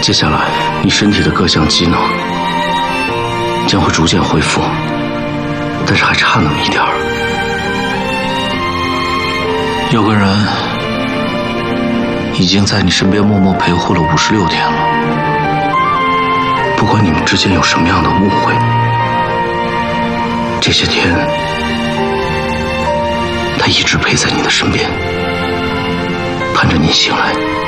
接下来，你身体的各项机能将会逐渐恢复，但是还差那么一点儿。 有个人已经在你身边默默陪护了56天了。 不管你们之间有什么样的误会，这些天他一直陪在你的身边，盼着你醒来。